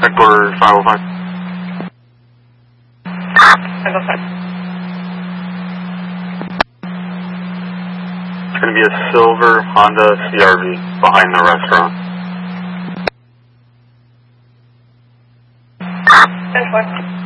Headquarters 505. 505. It's going to be a silver Honda CRV behind the restaurant. 10-4.